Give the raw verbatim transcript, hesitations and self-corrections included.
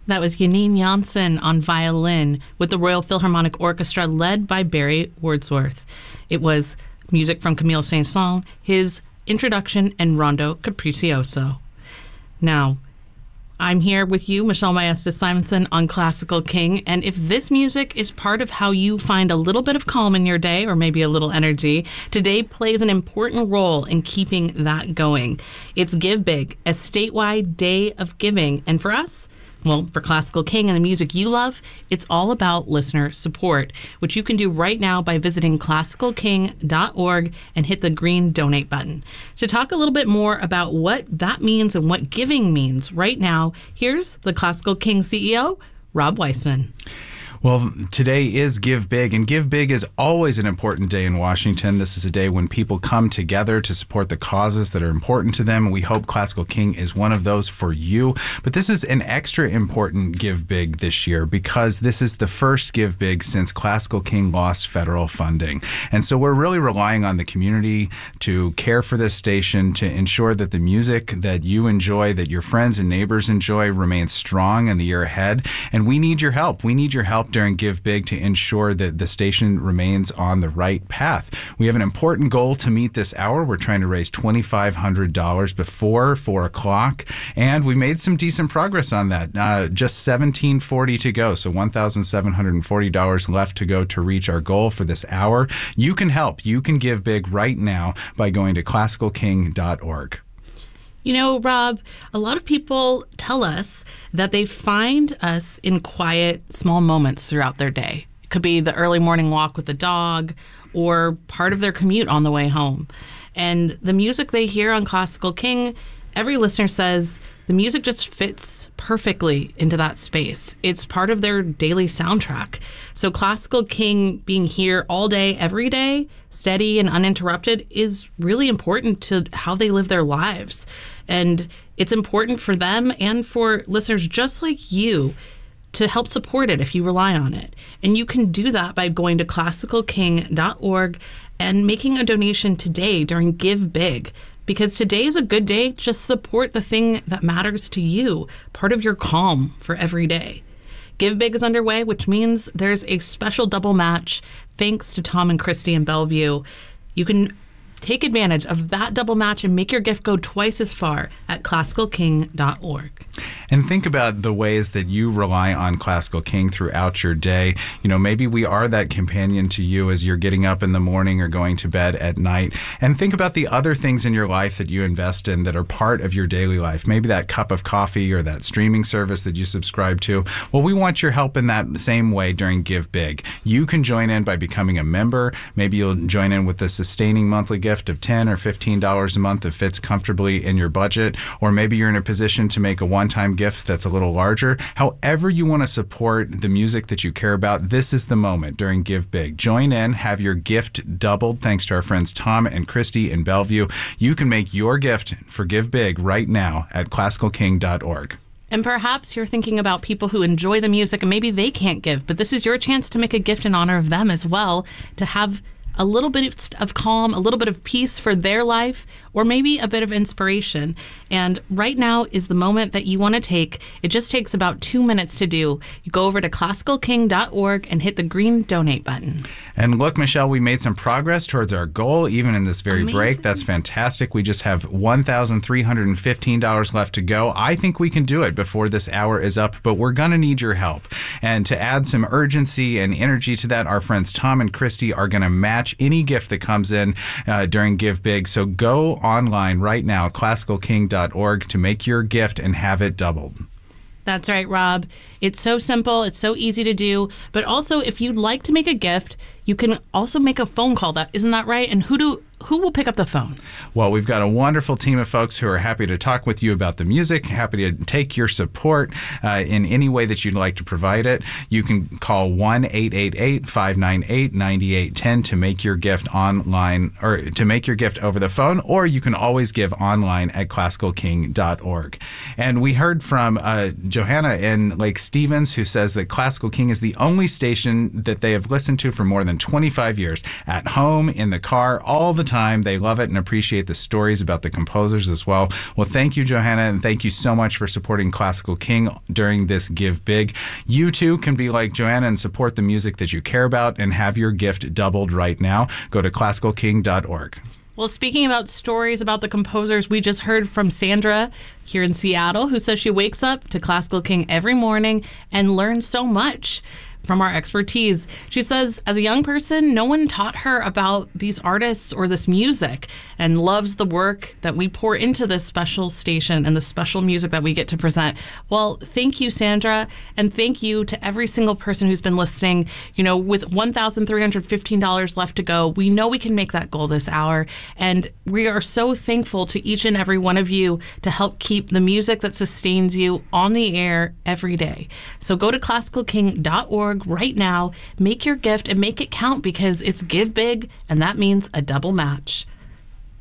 That was Janine Janssen on violin with the Royal Philharmonic Orchestra led by Barry Wordsworth. It was music from Camille Saint-Saëns, his introduction and Rondo Capriccioso. Now, I'm here with you, Michelle Maestas Simonson, on Classical King, and if this music is part of how you find a little bit of calm in your day, or maybe a little energy, today plays an important role in keeping that going. It's Give Big, a statewide day of giving, and for us, well, for Classical King and the music you love, it's all about listener support, which you can do right now by visiting classical king dot org and hit the green donate button. To talk a little bit more about what that means and what giving means right now, here's the Classical King C E O, Rob Weissman. Well, today is Give Big, and Give Big is always an important day in Washington. This is a day when people come together to support the causes that are important to them, and we hope Classical King is one of those for you. But this is an extra important Give Big this year because this is the first Give Big since Classical King lost federal funding. And so we're really relying on the community to care for this station, to ensure that the music that you enjoy, that your friends and neighbors enjoy, remains strong in the year ahead. And we need your help. We need your help during Give Big to ensure that the station remains on the right path. We have an important goal to meet this hour. We're trying to raise twenty-five hundred dollars before four o'clock, and we made some decent progress on that. Uh, just seventeen forty to go, so one thousand seven hundred forty dollars left to go to reach our goal for this hour. You can help. You can give big right now by going to classical king dot org. You know, Rob, a lot of people tell us that they find us in quiet, small moments throughout their day. It could be the early morning walk with the dog or part of their commute on the way home. And the music they hear on Classical King, every listener says the music just fits perfectly into that space. It's part of their daily soundtrack. So Classical King being here all day, every day, steady and uninterrupted, is really important to how they live their lives. And it's important for them and for listeners just like you to help support it if you rely on it. And you can do that by going to classical king dot org and making a donation today during Give Big. Because today is a good day. Just support the thing that matters to you, part of your calm for every day. Give Big is underway, which means there's a special double match thanks to Tom and Christy in Bellevue. You can take advantage of that double match and make your gift go twice as far at classical king dot org. And think about the ways that you rely on Classical King throughout your day. You know, maybe we are that companion to you as you're getting up in the morning or going to bed at night. And think about the other things in your life that you invest in that are part of your daily life. Maybe that cup of coffee or that streaming service that you subscribe to. Well, we want your help in that same way during Give Big. You can join in by becoming a member. Maybe you'll join in with a sustaining monthly gift of ten dollars or fifteen dollars a month that fits comfortably in your budget. Or maybe you're in a position to make a one-time gift that's a little larger. However you want to support the music that you care about, this is the moment during Give Big. Join in, have your gift doubled thanks to our friends Tom and Christy in Bellevue. You can make your gift for Give Big right now at classical king dot org. And perhaps you're thinking about people who enjoy the music and maybe they can't give, but this is your chance to make a gift in honor of them as well, to have a little bit of calm, a little bit of peace for their life, or maybe a bit of inspiration. And right now is the moment that you want to take. It just takes about two minutes to do. You go over to classical king dot org and hit the green donate button. And look, Michelle, we made some progress towards our goal, even in this very Amazing. break. That's fantastic. We just have one thousand three hundred fifteen dollars left to go. I think we can do it before this hour is up, but we're going to need your help. And to add some urgency and energy to that, our friends Tom and Christy are going to match any gift that comes in uh, during Give Big. So go online right now, classical king dot org, to make your gift and have it doubled. That's right, Rob. It's so simple. It's so easy to do. But also, if you'd like to make a gift, you can also make a phone call. That isn't that right? And who do who will pick up the phone? Well, we've got a wonderful team of folks who are happy to talk with you about the music, happy to take your support uh, in any way that you'd like to provide it. You can call one eight eight eight, five nine eight, nine eight one zero to make your gift online, or to make your gift over the phone, or you can always give online at classical king dot org. And we heard from uh, Johanna in Lake Stevens, who says that Classical King is the only station that they have listened to for more than twenty-five years, at home, in the car, all the time. They love it and appreciate the stories about the composers as well. Well, thank you, Johanna, and thank you so much for supporting Classical King during this Give Big. You too can be like Johanna and support the music that you care about and have your gift doubled right now. Go to classical king dot org. Well, speaking about stories about the composers, we just heard from Sandra here in Seattle, who says she wakes up to Classical King every morning and learns so much from our expertise. She says, as a young person, no one taught her about these artists or this music, and loves the work that we pour into this special station and the special music that we get to present. Well, thank you, Sandra, and thank you to every single person who's been listening. You know, with one thousand three hundred fifteen dollars left to go, we know we can make that goal this hour, and we are so thankful to each and every one of you to help keep the music that sustains you on the air every day. So go to classical king dot org right now, make your gift and make it count, because it's Give Big, and that means a double match.